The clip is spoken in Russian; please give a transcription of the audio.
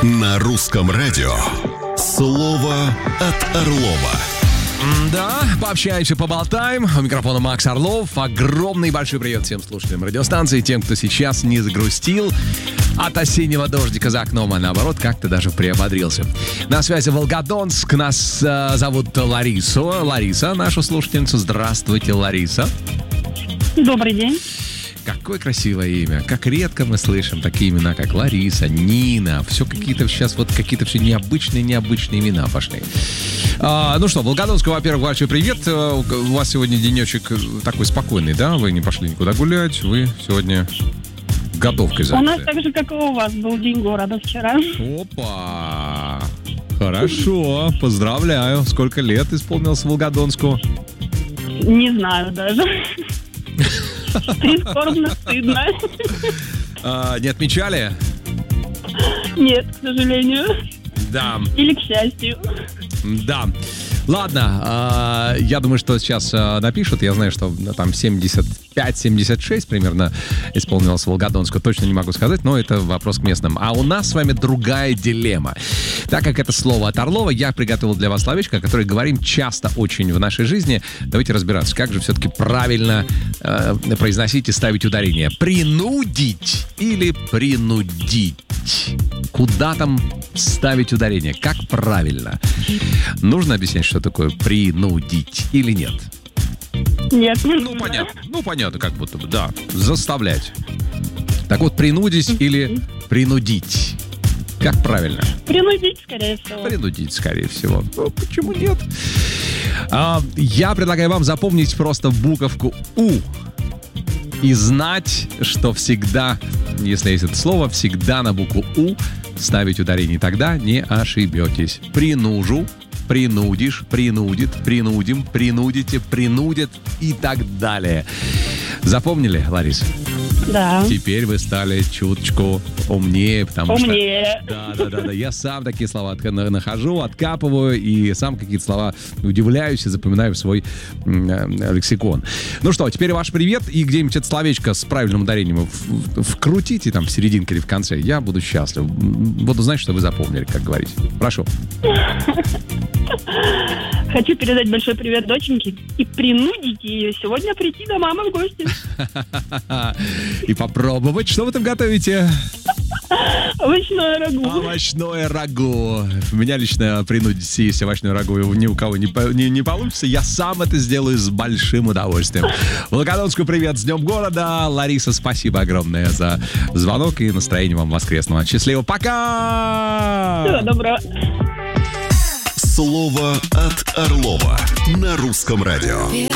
На русском радио слово от Орлова. Да, пообщаемся, поболтаем. У микрофона Макс Орлов. Огромный большой привет всем слушателям радиостанции, тем, кто сейчас не загрустил от осеннего дождика за окном, а наоборот, как-то даже приободрился. На связи Волгодонск. Нас зовут Лариса, наша слушательница. Здравствуйте, Лариса. Добрый день. Какое красивое имя. Как редко мы слышим такие имена, как Лариса, Нина. Все какие-то сейчас вот какие-то все необычные имена пошли. Ну что, Волгодонску, во-первых, большой привет. У вас сегодня денечек такой спокойный, да? Вы не пошли никуда гулять, вы сегодня готовкой заняты. У нас так же, как и у вас, был День города вчера. Опа! Хорошо, поздравляю. Сколько лет исполнилось Волгодонску? Не знаю даже. Прискорбно стыдно. Не отмечали? Нет, к сожалению. Да. Или к счастью. Да. Ладно, я думаю, что сейчас напишут. Я знаю, что там 75-76 примерно исполнилось Волгодонску. Точно не могу сказать, но это вопрос к местным. А у нас с вами другая дилемма. Так как это слово от Орлова, я приготовил для вас словечко, которое говорим часто очень в нашей жизни. Давайте разбираться, как же все-таки правильно произносить и ставить ударение. Принудить или принудить? Куда там ставить ударение? Как правильно? Нужно объяснять, что такое принудить или нет? Нет, не Ну, понятно. Ну, понятно, как будто бы, да. Заставлять. Так вот, принудить или принудить? Как правильно? Принудить, скорее всего. Принудить, скорее всего. Ну, почему нет? Я предлагаю вам запомнить просто буковку «У» и знать, что всегда, если есть это слово, всегда на букву «У» ставить ударение. Тогда не ошибетесь. Принужу, принудишь, принудит, принудим, принудите, принудят и так далее. Запомнили, Лариса? Да. Теперь вы стали чуточку умнее, потому что... Умнее. Да. Я сам такие слова нахожу, откапываю, и сам какие-то слова удивляюсь и запоминаю в свой лексикон. Ну что, теперь ваш привет, и где-нибудь это словечко с правильным ударением вкрутите там в серединке или в конце. Я буду счастлив. Буду знать, что вы запомнили, как говорить. Прошу. Хочу передать большой привет доченьке и принудить ее сегодня прийти до мамы в гости. И попробовать. Что вы там готовите? Овощное рагу. Овощное рагу. Меня лично принудить съесть овощное рагу ни у кого не получится. Я сам это сделаю с большим удовольствием. Волгодонску привет, с Днем города. Лариса, спасибо огромное за звонок и настроение вам воскресного. Счастливо, пока! Всего доброго. Слово от Орлова на русском радио.